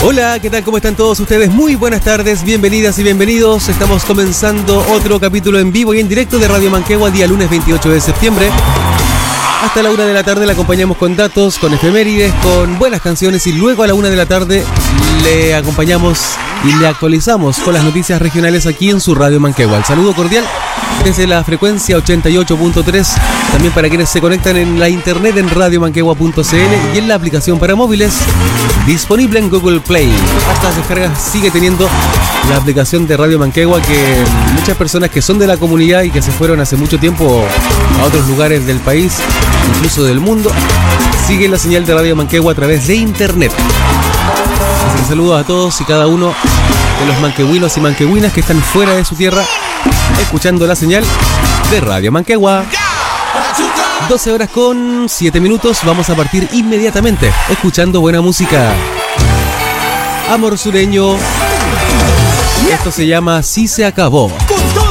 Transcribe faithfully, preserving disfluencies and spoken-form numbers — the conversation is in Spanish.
Hola, ¿qué tal? ¿Cómo están todos ustedes? Muy buenas tardes, bienvenidas y bienvenidos. Estamos comenzando otro capítulo en vivo y en directo de Radio Manquehue, día lunes veintiocho de septiembre. Hasta la una de la tarde le acompañamos con datos, con efemérides, con buenas canciones y luego a la una de la tarde le acompañamos y le actualizamos con las noticias regionales aquí en su Radio Manquehue. El saludo cordial desde la frecuencia ochenta y ocho punto tres, también para quienes se conectan en la internet en radio manquehue punto c l y en la aplicación para móviles disponible en Google Play. Estas descargas sigue teniendo la aplicación de Radio Manquehue, que muchas personas que son de la comunidad y que se fueron hace mucho tiempo a otros lugares del país, incluso del mundo, siguen la señal de Radio Manquehue a través de internet. Así que saludos a todos y cada uno de los manquehuinos y manquehuinas que están fuera de su tierra escuchando la señal de Radio Manquehue. doce horas con siete minutos. Vamos a partir inmediatamente escuchando buena música. Amor sureño. Esto se llama Si se acabó.